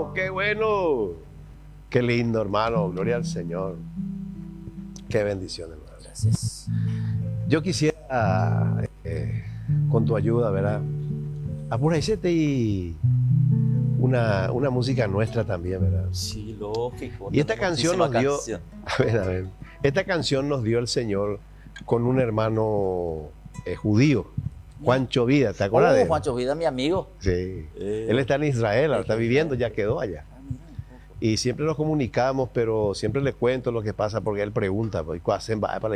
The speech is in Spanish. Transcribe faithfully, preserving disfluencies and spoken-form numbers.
Oh, qué bueno. Qué lindo, hermano. Gloria al Señor. Qué bendición, hermano. Gracias. Yo quisiera, eh, con tu ayuda, ¿verdad? Apuraicete y una, una música nuestra también, ¿verdad? Sí, lógico. Y esta canción nos dio, Canción. a ver, a ver, esta canción nos dio el Señor con un hermano eh, judío, Juancho Vida, ¿te acuerdas Oh, de él? Juancho Vida, mi amigo. Sí. Eh, Él está en Israel, ahora eh, está que viviendo, Israel. ya quedó allá. Ah, mira un poco. Y siempre nos comunicamos, pero siempre le cuento lo que pasa porque él pregunta, pues, ¿cuál hacen? Va para